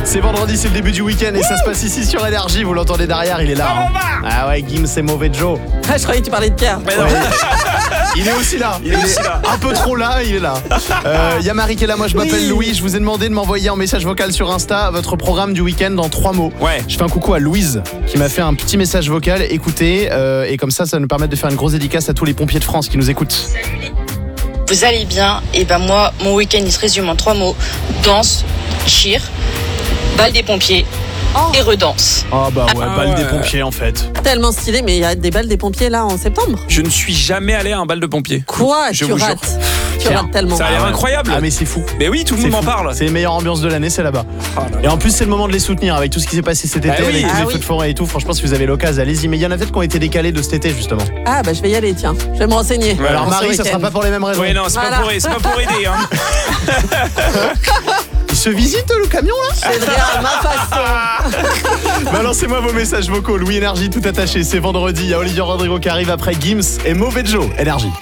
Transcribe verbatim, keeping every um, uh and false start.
C'est vendredi, c'est le début du week-end et ça se passe ici sur Énergie. Vous l'entendez derrière, il est là. Hein. Ah ouais, Gims, c'est mauvais Joe. Ah, je croyais que tu parlais de Pierre. Ouais. Il est aussi là. Il est aussi là. Un peu trop là, il est là. Il euh, y a Marie qui est là, moi je m'appelle oui. Louis. Je vous ai demandé de m'envoyer en message vocal sur Insta votre programme du week-end en trois mots. Ouais. Je fais un coucou à Louise qui m'a fait un petit message vocal. Écoutez, euh, et comme ça, ça va nous permettre de faire une grosse dédicace à tous les pompiers de France qui nous écoutent. Vous allez bien? Et ben moi, mon week-end il se résume en trois mots: danse, cheer, bal des pompiers. Oh. Et redanse. Ah oh bah ouais, ah bal ouais. des pompiers en fait. Tellement stylé, mais il y a des balles des pompiers là en septembre. Je ne suis jamais allé à un bal de pompiers. Quoi? Je tu vous rates. jure. Tu rates tellement. Ça a l'air ah ouais. incroyable. Ah mais c'est fou. Mais oui, tout le monde m'en parle. C'est les meilleures ambiances de l'année, c'est là-bas. Oh là là. Et en plus c'est le moment de les soutenir avec tout ce qui s'est passé cet été, bah oui. avec tous ah les oui. feux de forêt et tout. Franchement, si vous avez l'occasion, allez-y. Mais il y en a peut-être qui ont été décalés de cet été justement. Ah bah je vais y aller, tiens. Je vais me renseigner. Ouais, alors pour Marie, ça sera pas pour les mêmes raisons. Oui, non, c'est voilà. pas pour, c'est pas pour aider. Hein. Il se visite le camion là? C'est vrai à ma façon. Balancez-moi vos messages vocaux. Louis Énergie tout attaché. C'est vendredi. Il y a Olivia Rodrigo qui arrive après Gims et Mauvais Joe. Énergie.